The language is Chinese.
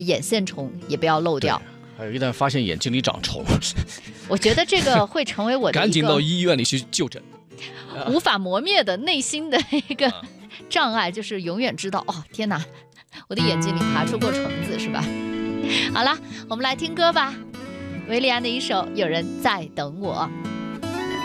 眼线虫也不要漏掉。 还有一旦发现眼睛里长虫， 我觉得这个会成为我的赶紧到医院里去就诊， 无法磨灭的内心的一个障碍，就是永远知道哦，天哪，我的眼睛里爬出过虫子，是吧？好了，我们来听歌吧，维利安的一首《有人在等我》。